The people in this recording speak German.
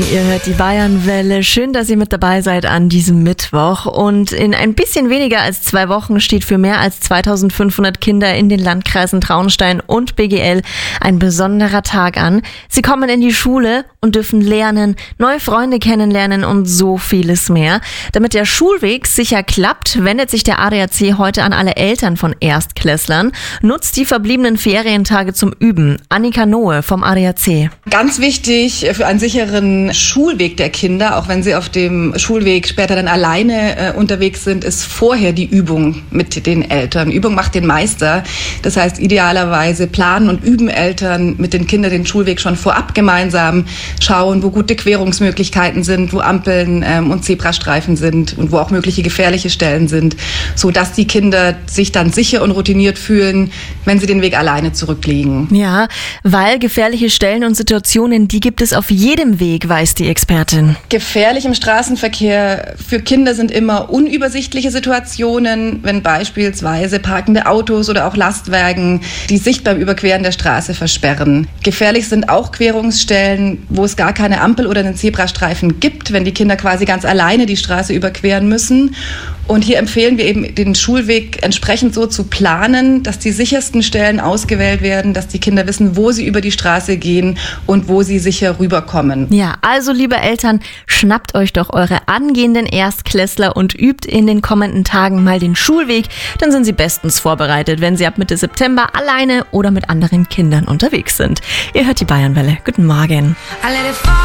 Ihr hört die Bayernwelle. Schön, dass ihr mit dabei seid an diesem Mittwoch. Und in ein bisschen weniger als 2 Wochen steht für mehr als 2500 Kinder in den Landkreisen Traunstein und BGL ein besonderer Tag an. Sie kommen in die Schule und dürfen lernen, neue Freunde kennenlernen und so vieles mehr. Damit der Schulweg sicher klappt, wendet sich der ADAC heute an alle Eltern von Erstklässlern. Nutzt die verbliebenen Ferientage zum Üben. Annika Nohe vom ADAC. Ganz wichtig für einen sicheren Schulweg der Kinder, auch wenn sie auf dem Schulweg später dann alleine unterwegs sind, ist vorher die Übung mit den Eltern. Übung macht den Meister. Das heißt, idealerweise planen und üben Eltern mit den Kindern den Schulweg schon vorab gemeinsam, schauen, wo gute Querungsmöglichkeiten sind, wo Ampeln und Zebrastreifen sind und wo auch mögliche gefährliche Stellen sind, sodass die Kinder sich dann sicher und routiniert fühlen, wenn sie den Weg alleine zurücklegen. Ja, weil gefährliche Stellen und Situationen, die gibt es auf jedem Weg, weiß die Expertin. Gefährlich im Straßenverkehr für Kinder sind immer unübersichtliche Situationen, wenn beispielsweise parkende Autos oder auch Lastwagen die Sicht beim Überqueren der Straße versperren. Gefährlich sind auch Querungsstellen, wo es gar keine Ampel oder einen Zebrastreifen gibt, wenn die Kinder quasi ganz alleine die Straße überqueren müssen. Und hier empfehlen wir eben, den Schulweg entsprechend so zu planen, dass die sichersten Stellen ausgewählt werden, dass die Kinder wissen, wo sie über die Straße gehen und wo sie sicher rüberkommen. Ja, also liebe Eltern, schnappt euch doch eure angehenden Erstklässler und übt in den kommenden Tagen mal den Schulweg. Dann sind sie bestens vorbereitet, wenn sie ab Mitte September alleine oder mit anderen Kindern unterwegs sind. Ihr hört die Bayernwelle. Guten Morgen.